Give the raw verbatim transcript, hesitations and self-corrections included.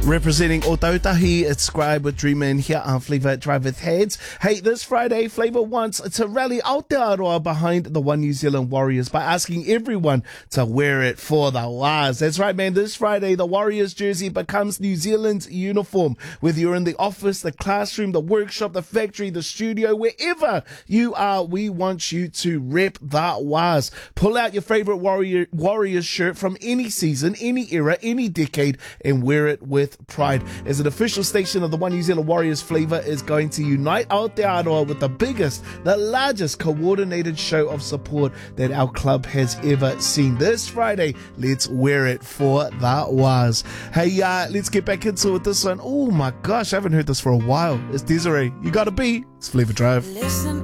Representing Otautahi, it's Scribe with Dreamin' here on Flavour Drive with Heads. Hey, this Friday, Flavour wants to rally Aotearoa behind the One New Zealand Warriors by asking everyone to wear it for the Waz. That's right, man. This Friday, the Warriors jersey becomes New Zealand's uniform. Whether you're in the office, the classroom, the workshop, the factory, the studio, wherever you are, we want you to rep the Waz. Pull out your favourite Warrior Warriors shirt from any season, any era, any decade, and wear it with pride. As an official station of the One New Zealand Warriors, Flavour is going to unite Aotearoa with the biggest, the largest coordinated show of support that our club has ever seen. This Friday, let's wear it for the Waz. Hey, uh, let's get back into it. This one, oh my gosh, I haven't heard this for a while. It's Desiree. You gotta be. It's Flavour Drive. Listen.